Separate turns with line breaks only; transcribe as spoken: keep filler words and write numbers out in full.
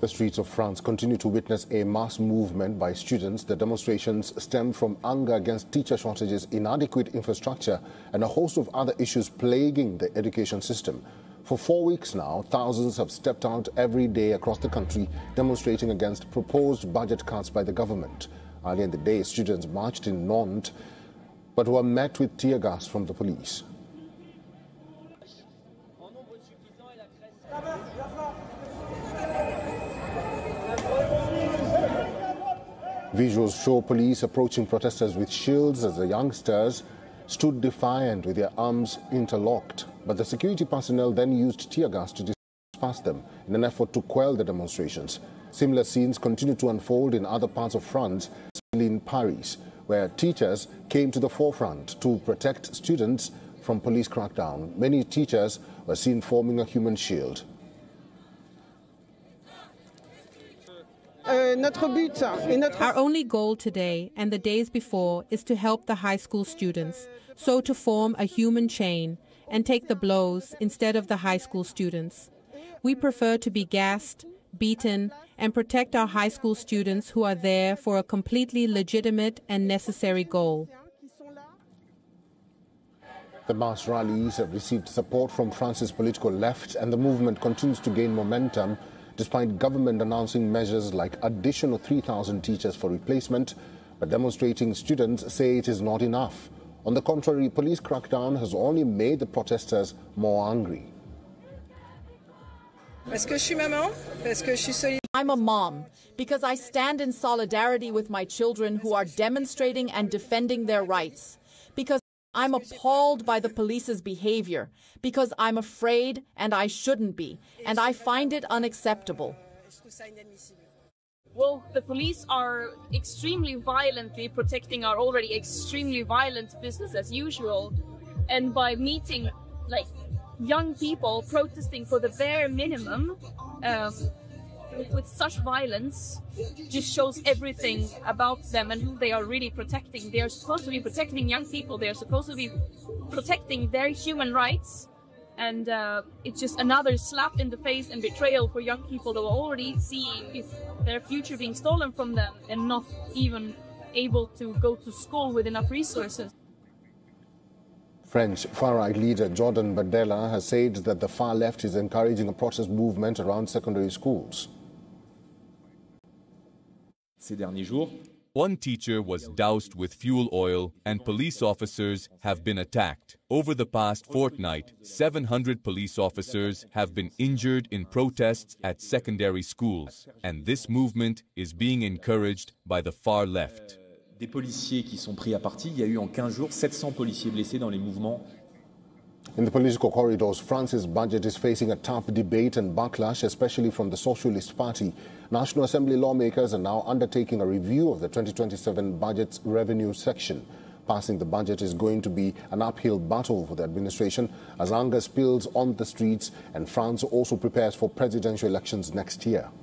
The streets of France continue to witness a mass movement by students. The demonstrations stem from anger against teacher shortages, inadequate infrastructure, and a host of other issues plaguing the education system. For four weeks now, thousands have stepped out every day across the country demonstrating against proposed budget cuts by the government. Earlier in the day, students marched in Nantes but were met with tear gas from the police. Visuals show police approaching protesters with shields as the youngsters stood defiant with their arms interlocked. But the security personnel then used tear gas to disperse them in an effort to quell the demonstrations. Similar scenes continue to unfold in other parts of France, especially in Paris, where teachers came to the forefront to protect students from police crackdown. Many teachers were seen forming a human shield.
Our only goal today and the days before is to help the high school students, so to form a human chain and take the blows instead of the high school students. We prefer to be gassed, beaten, and protect our high school students who are there for a completely legitimate and necessary goal.
The mass rallies have received support from France's political left, and the movement continues to gain momentum despite government announcing measures like addition of three thousand teachers for replacement. But demonstrating students say it is not enough. On the contrary, police crackdown has only made the protesters more angry.
I'm a mom because I stand in solidarity with my children who are demonstrating and defending their rights. Because I'm appalled by the police's behavior, because I'm afraid and I shouldn't be, and I find it unacceptable.
Well, the police are extremely violently protecting our already extremely violent business as usual, and by meeting like young people protesting for the bare minimum um, with such violence just shows everything about them and who they are really protecting. They are supposed to be protecting young people. They are supposed to be protecting their human rights. And uh, it's just another slap in the face and betrayal for young people that will already see their future being stolen from them and not even able to go to school with enough resources.
French far-right leader Jordan Bardella has said that the far left is encouraging a protest movement around secondary schools.
Ces derniers jours, one teacher was doused with fuel oil and police officers have been attacked. Over the past fortnight, seven hundred police officers have been injured in protests at secondary schools, and this movement is being encouraged by the far left.
Des policiers qui sont pris à partie. Il y a eu en quinze jours sept cents policiers blessés dans les mouvements.
In the political corridors, France's budget is facing a tough debate and backlash, especially from the Socialist Party. National Assembly lawmakers are now undertaking a review of the twenty twenty-seven budget's revenue section. Passing the budget is going to be an uphill battle for the administration as anger spills on the streets, and France also prepares for presidential elections next year.